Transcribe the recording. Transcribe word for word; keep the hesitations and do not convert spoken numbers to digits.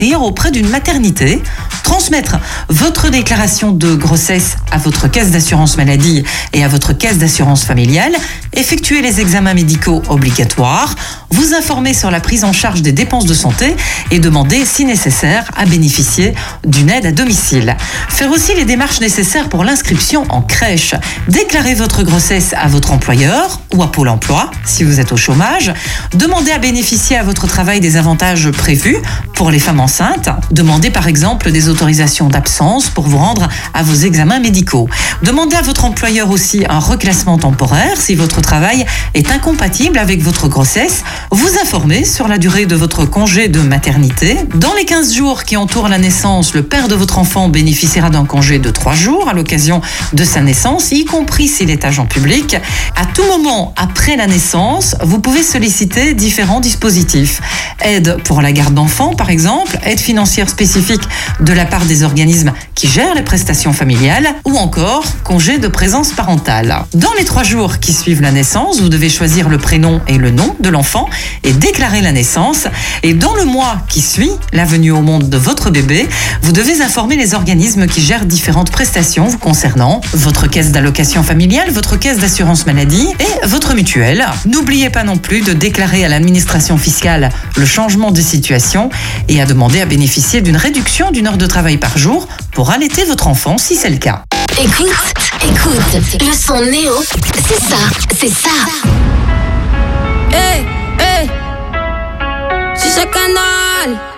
s'inscrire auprès d'une maternité, transmettre votre déclaration de grossesse à votre caisse d'assurance maladie et à votre caisse d'assurance familiale, effectuer les examens médicaux obligatoires, vous informer sur la prise en charge des dépenses de santé et demander, si nécessaire, à bénéficier d'une aide à domicile. Faire aussi les démarches nécessaires pour l'inscription en crèche. Déclarer votre grossesse à votre employeur ou à Pôle emploi, si vous êtes au chômage. Demander à bénéficier à votre travail des avantages prévus pour les femmes enceintes. Demander par exemple des autorisations d'absence pour vous rendre à vos examens médicaux. Demander à votre employeur aussi un reclassement temporaire si votre travail est incompatible avec votre grossesse. Vous informer sur la durée de votre congé de maternité. Dans les quinze jours qui entourent la naissance, le père de votre enfant bénéficiera d'un congé de trois jours à l'occasion de sa naissance, y compris s'il est agent public. À tout moment après la naissance, vous pouvez solliciter différents dispositifs. Aide pour la garde d'enfants, par exemple, aide financière spécifique de la part des organismes qui gèrent les prestations familiales ou encore congé de présence parentale. Dans les trois jours qui suivent la naissance, vous devez choisir le prénom et le nom de l'enfant et déclarer la naissance. Et dans le mois qui suit la venue au monde de votre bébé, vous devez informer les organismes qui gèrent différentes prestations vous concernant, votre caisse d'allocation familiale, votre caisse d'assurance maladie et votre mutuelle. N'oubliez pas non plus de déclarer à l'administration fiscale le changement de situation et à demander à bénéficier d'une réduction d'une heure de travail par jour pour allaiter votre enfant si c'est le cas. Écoute, écoute, le son Néo, c'est ça, c'est ça. Hey, hey, c'est ce canal.